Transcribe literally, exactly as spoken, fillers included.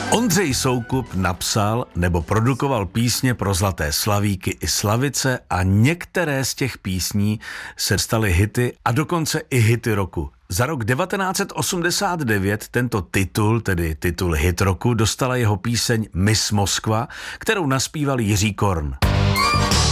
Ondřej Soukup napsal nebo produkoval písně pro Zlaté slavíky i slavice a některé z těch písní se staly hity a dokonce i hity roku. Za rok devatenáct osmdesát devět tento titul, tedy titul hit roku, dostala jeho píseň Miss Moskva, kterou naspíval Jiří Korn.